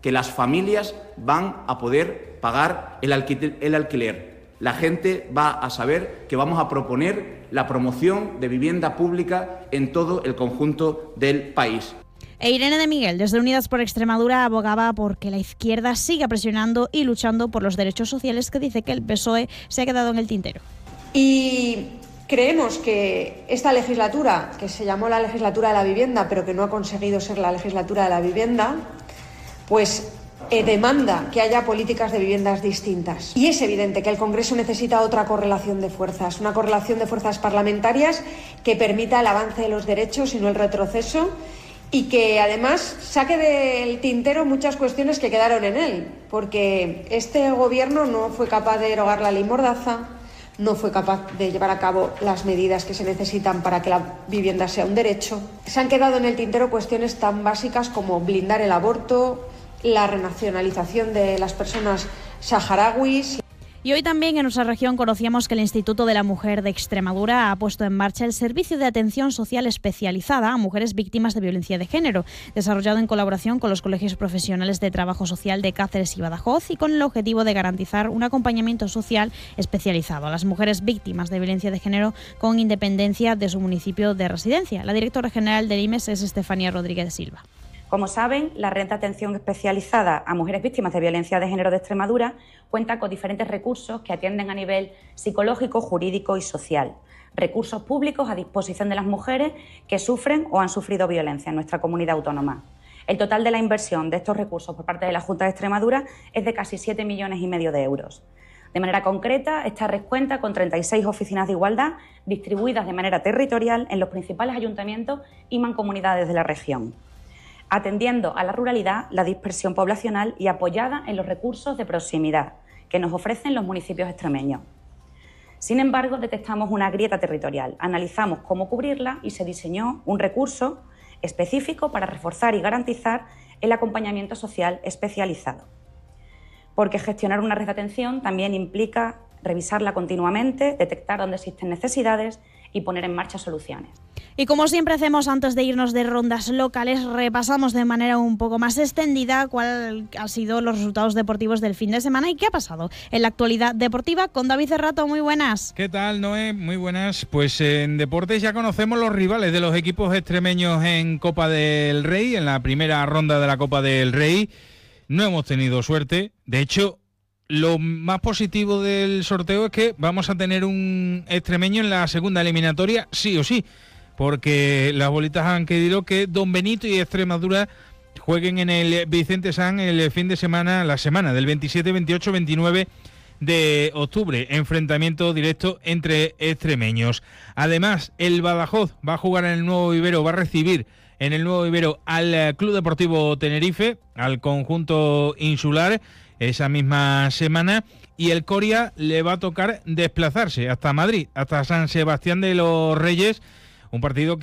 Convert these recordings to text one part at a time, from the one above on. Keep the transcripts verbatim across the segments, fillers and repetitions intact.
que las familias van a poder pagar el alquiler, el alquiler. La gente va a saber que vamos a proponer la promoción de vivienda pública en todo el conjunto del país. E Irene de Miguel, desde Unidas por Extremadura, abogaba porque la izquierda siga presionando y luchando por los derechos sociales, que dice que el P S O E se ha quedado en el tintero. Y creemos que esta legislatura, que se llamó la legislatura de la vivienda, pero que no ha conseguido ser la legislatura de la vivienda, pues eh, demanda que haya políticas de viviendas distintas. Y es evidente que el Congreso necesita otra correlación de fuerzas, una correlación de fuerzas parlamentarias que permita el avance de los derechos y no el retroceso, y que además saque del tintero muchas cuestiones que quedaron en él, porque este gobierno no fue capaz de derogar la ley Mordaza, no fue capaz de llevar a cabo las medidas que se necesitan para que la vivienda sea un derecho. Se han quedado en el tintero cuestiones tan básicas como blindar el aborto, la renacionalización de las personas saharauis. Y hoy también en nuestra región conocíamos que el Instituto de la Mujer de Extremadura ha puesto en marcha el Servicio de Atención Social Especializada a Mujeres Víctimas de Violencia de Género, desarrollado en colaboración con los colegios profesionales de trabajo social de Cáceres y Badajoz, y con el objetivo de garantizar un acompañamiento social especializado a las mujeres víctimas de violencia de género con independencia de su municipio de residencia. La directora general del I M E S es Estefanía Rodríguez Silva. Como saben, la Red de Atención Especializada a Mujeres Víctimas de Violencia de Género de Extremadura cuenta con diferentes recursos que atienden a nivel psicológico, jurídico y social. Recursos públicos a disposición de las mujeres que sufren o han sufrido violencia en nuestra comunidad autónoma. El total de la inversión de estos recursos por parte de la Junta de Extremadura es de casi siete millones y medio de euros. De manera concreta, esta red cuenta con treinta y seis oficinas de igualdad distribuidas de manera territorial en los principales ayuntamientos y mancomunidades de la región, atendiendo a la ruralidad, la dispersión poblacional y apoyada en los recursos de proximidad que nos ofrecen los municipios extremeños. Sin embargo, detectamos una grieta territorial, analizamos cómo cubrirla y se diseñó un recurso específico para reforzar y garantizar el acompañamiento social especializado. Porque gestionar una red de atención también implica revisarla continuamente, detectar dónde existen necesidades y poner en marcha soluciones. Y como siempre hacemos antes de irnos de rondas locales, repasamos de manera un poco más extendida cuáles han sido los resultados deportivos del fin de semana y qué ha pasado en la actualidad deportiva con David Cerrato. Muy buenas. ¿Qué tal, Noé? Muy buenas. Pues en deportes ya conocemos los rivales de los equipos extremeños en Copa del Rey, en la primera ronda de la Copa del Rey. No hemos tenido suerte. De hecho, lo más positivo del sorteo es que vamos a tener un extremeño en la segunda eliminatoria, sí o sí, porque las bolitas han querido que Don Benito y Extremadura jueguen en el Vicente San el fin de semana, la semana del veintisiete, veintiocho, veintinueve de octubre, enfrentamiento directo entre extremeños. Además, el Badajoz va a jugar en el Nuevo Vivero, va a recibir en el Nuevo Vivero al Club Deportivo Tenerife, al conjunto insular, esa misma semana, y el Coria le va a tocar desplazarse hasta Madrid, hasta San Sebastián de los Reyes, un partido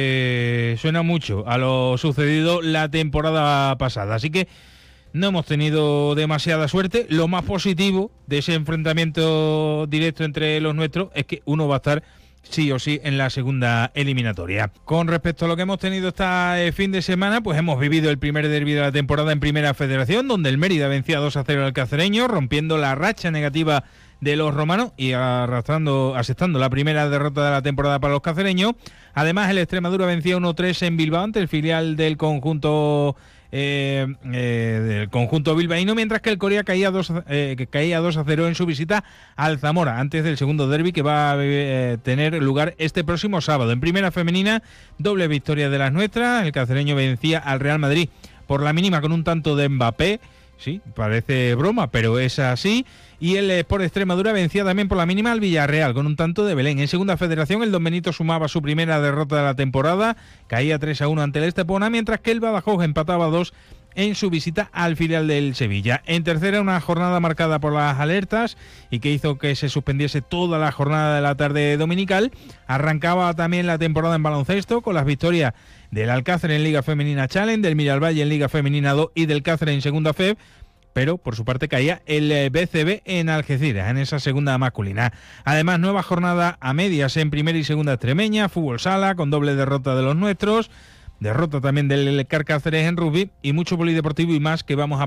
que suena mucho a lo sucedido la temporada pasada. Así que no hemos tenido demasiada suerte. Lo más positivo de ese enfrentamiento directo entre los nuestros es que uno va a estar sí o sí en la segunda eliminatoria. Con respecto a lo que hemos tenido este fin de semana, pues hemos vivido el primer derbi de la temporada en Primera Federación, donde el Mérida vencía dos a cero al Cacereño, rompiendo la racha negativa de los romanos y arrastrando, asestando la primera derrota de la temporada para los cacereños. Además, el Extremadura vencía uno tres en Bilbao ante el filial del conjunto eh, eh, del conjunto bilbaíno, mientras que el Coria caía dos, eh, que caía dos a cero en su visita al Zamora, antes del segundo derbi que va a eh, tener lugar este próximo sábado. En Primera Femenina, doble victoria de las nuestras. El cacereño vencía al Real Madrid por la mínima con un tanto de Mbappé. Sí, parece broma, pero es así. Y el Sport Extremadura vencía también por la mínima al Villarreal con un tanto de Belén. En Segunda Federación, el Don Benito sumaba su primera derrota de la temporada, caía tres a uno ante el Estepona, mientras que el Badajoz empataba dos en su visita al filial del Sevilla. En tercera, una jornada marcada por las alertas y que hizo que se suspendiese toda la jornada de la tarde dominical. Arrancaba también la temporada en baloncesto con las victorias del Alcácer en Liga Femenina Challenge, del Miralvalle en Liga Femenina dos y del Cáceres en Segunda F E B, pero por su parte caía el B C B en Algeciras, en esa segunda masculina. Además, nueva jornada a medias en primera y segunda extremeña, fútbol sala con doble derrota de los nuestros, derrota también del Car Cáceres en rugby y mucho polideportivo y más que vamos a